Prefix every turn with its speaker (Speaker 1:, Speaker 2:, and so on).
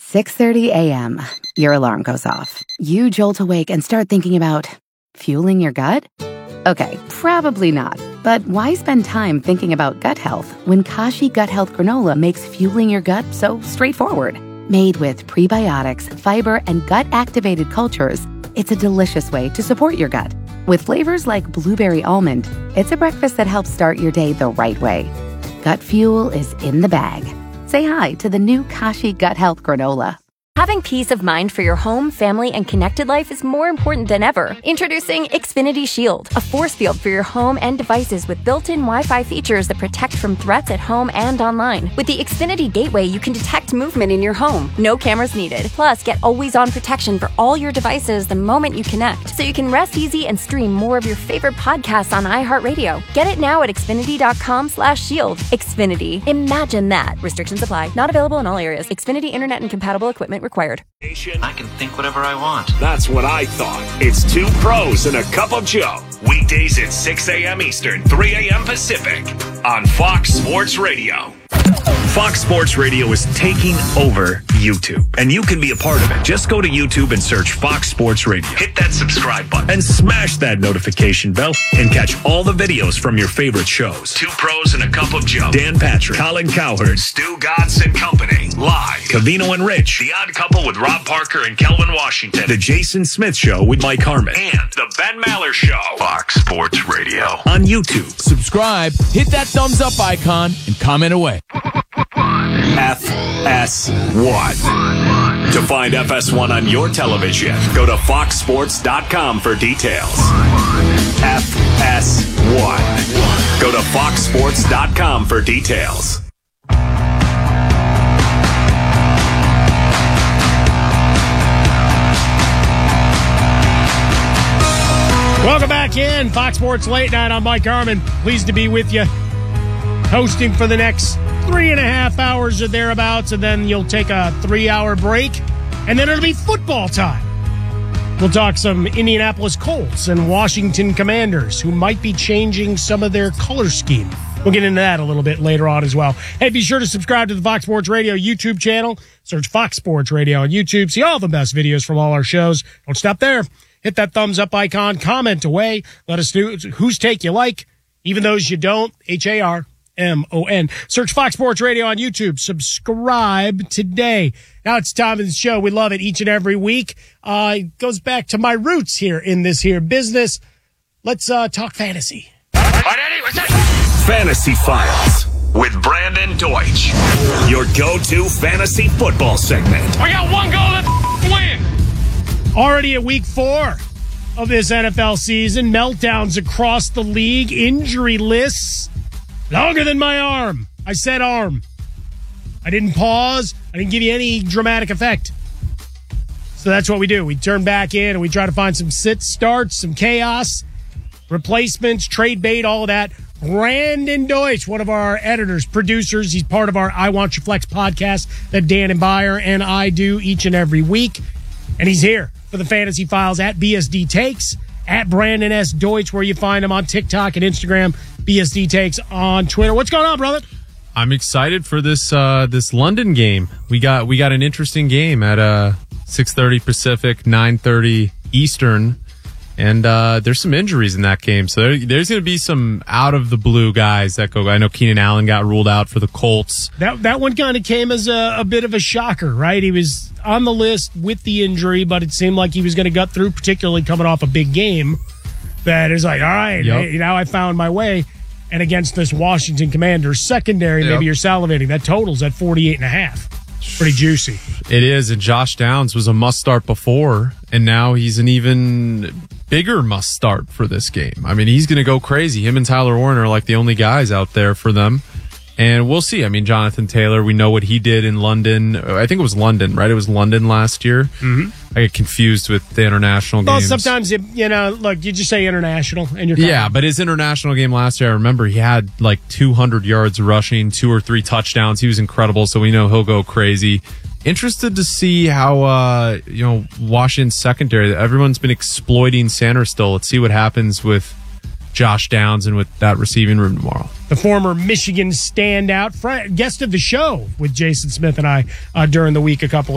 Speaker 1: 6:30 a.m. Your alarm goes off. You jolt awake and start thinking about fueling your gut? Okay, probably not. But why spend time thinking about gut health when Kashi Gut Health Granola makes fueling your gut so straightforward? Made with prebiotics, fiber, and gut-activated cultures, it's a delicious way to support your gut. With flavors like blueberry almond, it's a breakfast that helps start your day the right way. Gut fuel is in the bag. Say hi to the new Kashi Gut Health Granola.
Speaker 2: Having peace of mind for your home, family, and connected life is more important than ever. Introducing Xfinity Shield, a force field for your home and devices with built-in Wi-Fi features that protect from threats at home and online. With the Xfinity Gateway, you can detect movement in your home. No cameras needed. Plus, get always-on protection for all your devices the moment you connect, so you can rest easy and stream more of your favorite podcasts on iHeartRadio. Get it now at Xfinity.com/shield. Xfinity. Imagine that. Restrictions apply. Not available in all areas. Xfinity Internet and compatible equipment required.
Speaker 3: I can think whatever I want.
Speaker 4: That's what I thought. It's Two Pros and a Cup of Joe. Weekdays at 6 a.m. Eastern, 3 a.m. Pacific on Fox Sports Radio. Fox Sports Radio is taking over YouTube, and you can be a part of it. Just go to YouTube and search Fox Sports Radio. Hit that subscribe button and smash that notification bell and catch all the videos from your favorite shows. Two Pros and a Cup of Joe. Dan Patrick, Colin Cowherd, Stu Gatz and Company. Live. Covino and Rich. The Odd Couple with Rob Parker and Kelvin Washington. The Jason Smith Show with Mike Harmon. And The Ben Maller Show. Fox Sports Radio. On YouTube.
Speaker 5: Subscribe, hit that thumbs up icon, and comment away.
Speaker 4: FS1. To find FS1 on your television, go to foxsports.com for details. FS1. Go to foxsports.com for details.
Speaker 6: Welcome back in. Fox Sports Late Night. I'm Mike Harmon. Pleased to be with you. Hosting for the next 3.5 hours or thereabouts, and then you'll take a 3-hour break, and then it'll be football time. We'll talk some Indianapolis Colts and Washington Commanders, who might be changing some of their color scheme. We'll get into that a little bit later on as well. Hey, be sure to subscribe to the Fox Sports Radio YouTube channel. Search Fox Sports Radio on YouTube. See all the best videos from all our shows. Don't stop there. Hit that thumbs up icon. Comment away. Let us know whose take you like, even those you don't. HARMON. Search Fox Sports Radio on YouTube. Subscribe today. Now it's time of the show. We love it each and every week. It goes back to my roots here in this here business. Let's talk fantasy.
Speaker 4: Fantasy Files with Brandon Deutsch. Your go-to fantasy football segment.
Speaker 6: I got one goal to win. Already at week 4 of this NFL season. Meltdowns across the league. Injury lists. Longer than my arm. I said arm. I didn't pause. I didn't give you any dramatic effect. So that's what we do. We turn back in and we try to find some sits, starts, some chaos, replacements, trade bait, all of that. Brandon Deutsch, one of our editors, producers. He's part of our I Want Your Flex podcast that Dan and Byer and I do each and every week. And he's here for the Fantasy Files at BSD Takes, at Brandon S. Deutsch, where you find him on TikTok and Instagram. BSD Takes on Twitter. What's going on, brother?
Speaker 7: I'm excited for this this London game. We got an interesting game at 6:30 Pacific, 9:30 Eastern, and there's some injuries in that game. So there's going to be some out of the blue guys that go. I know Keenan Allen got ruled out for the Colts.
Speaker 6: That one kind of came as a bit of a shocker, right? He was on the list with the injury, but it seemed like he was going to gut through, particularly coming off a big game. That is like, all right, hey, now I found my way. And against this Washington Commanders secondary, maybe you're salivating. That total's at 48.5. Pretty juicy.
Speaker 7: It is, and Josh Downs was a must-start before, and now he's an even bigger must-start for this game. I mean, he's going to go crazy. Him and Tyler Warren are like the only guys out there for them. And we'll see. I mean, Jonathan Taylor, we know what he did in London. I think it was London, right? It was London last year. Mm-hmm. I get confused with the international games.
Speaker 6: Well, sometimes, look, you just say international and you're
Speaker 7: Yeah, but his international game last year, I remember he had like 200 yards rushing, 2 or 3 touchdowns. He was incredible, so we know he'll go crazy. Interested to see how, Washington's secondary, everyone's been exploiting Sanders still. Let's see what happens with Josh Downs and with that receiving room tomorrow.
Speaker 6: The former Michigan standout, guest of the show with Jason Smith and I during the week a couple of